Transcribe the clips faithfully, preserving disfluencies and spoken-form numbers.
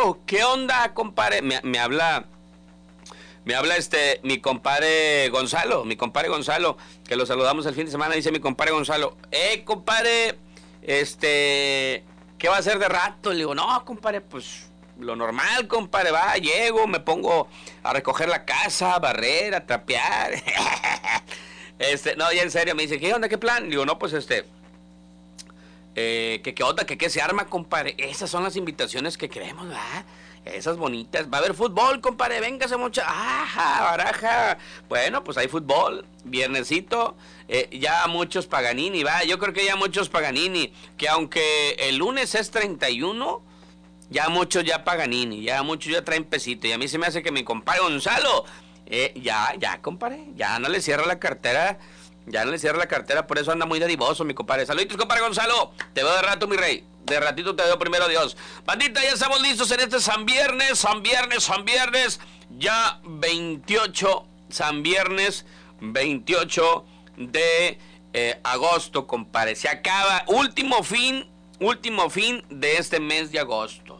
Gonzalo, ¿qué onda, compadre? Me, me habla, me habla este, mi compadre Gonzalo, mi compadre Gonzalo, que lo saludamos el fin de semana, dice mi compadre Gonzalo, eh, compadre, este, ¿qué va a hacer de rato? Le digo, no, compadre, pues lo normal, compadre, va, llego, me pongo a recoger la casa, a barrer, a trapear. Este, no, ya en serio, me dice, ¿qué onda, qué plan? Le digo, no, pues este, eh, que qué onda, que qué se arma, compadre. Esas son las invitaciones que queremos, ¿verdad? Esas bonitas. Va a haber fútbol, compadre, véngase mucha. ¡Ajá, baraja! Bueno, pues hay fútbol, viernesito, eh, ya muchos Paganini, va. Yo creo que ya muchos Paganini, que aunque el lunes es treinta y uno, ya muchos ya Paganini, ya muchos ya traen pesito. Y a mí se me hace que mi compadre Gonzalo, eh, ya, ya, compadre, ya no le cierra la cartera, ya no le cierra la cartera, por eso anda muy dadivoso, mi compadre. Saluditos, compadre Gonzalo, te veo de rato, mi rey, de ratito te veo, primero Dios. Bandita, ya estamos listos en este San Viernes, San Viernes, San Viernes, ya veintiocho, San Viernes, veintiocho de eh, agosto, compadre. Se acaba, último fin, último fin de este mes de agosto.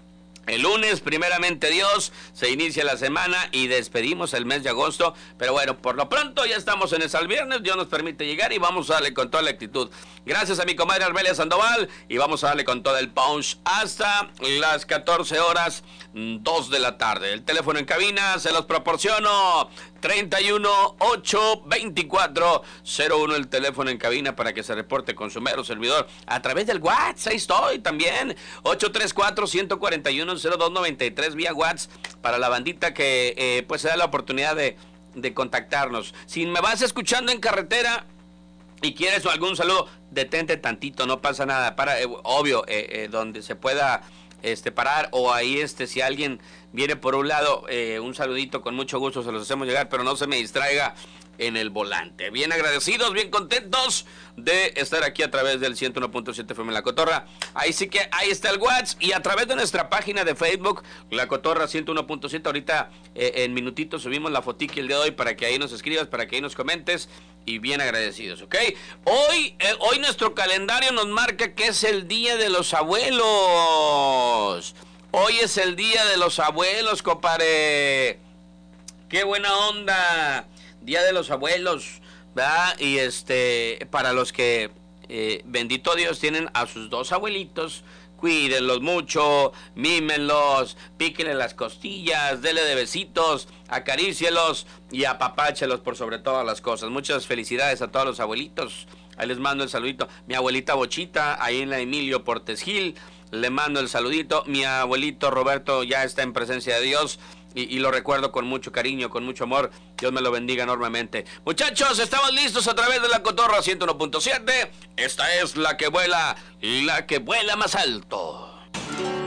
El lunes, primeramente Dios, se inicia la semana y despedimos el mes de agosto. Pero bueno, por lo pronto ya estamos en el San Viernes. Dios nos permite llegar y vamos a darle con toda la actitud. Gracias a mi comadre Arbelia Sandoval. Y vamos a darle con todo el punch hasta las catorce horas, dos de la tarde. El teléfono en cabina se los proporciono. treinta y uno, ocho, veinticuatro, cero uno el teléfono en cabina para que se reporte con su mero servidor. A través del WhatsApp, ahí estoy también. ocho tres cuatro, uno cuatro uno, cero dos nueve tres vía WhatsApp para la bandita que eh, pues se da la oportunidad de, de contactarnos. Si me vas escuchando en carretera y quieres algún saludo, detente tantito, no pasa nada. Para, eh, obvio, eh, eh, donde se pueda este parar, o ahí este si alguien viene por un lado, eh, un saludito, con mucho gusto se los hacemos llegar, pero no se me distraiga en el volante. Bien agradecidos, bien contentos de estar aquí a través del ciento uno punto siete F M La Cotorra. Ahí sí que ahí está el WhatsApp, y a través de nuestra página de Facebook, La Cotorra ciento uno punto siete. Ahorita eh, en minutitos subimos la fotiqui el día de hoy para que ahí nos escribas, para que ahí nos comentes, y bien agradecidos, ¿ok? Hoy, eh, hoy nuestro calendario nos marca que es el Día de los Abuelos. Hoy es el Día de los Abuelos, compadre. ¡Qué buena onda! Día de los Abuelos, ¿verdad? Y este, para los que, eh, bendito Dios, tienen a sus dos abuelitos, cuídenlos mucho, mímenlos, píquenle las costillas, denle de besitos, acarícielos y apapáchelos por sobre todas las cosas. Muchas felicidades a todos los abuelitos. Ahí les mando el saludito. Mi abuelita Bochita, ahí en la Emilio Portes Gil, le mando el saludito. Mi abuelito Roberto ya está en presencia de Dios. Y, y lo recuerdo con mucho cariño, con mucho amor. Dios me lo bendiga enormemente. Muchachos, estamos listos a través de La Cotorra ciento uno punto siete. Esta es la que vuela, la que vuela más alto.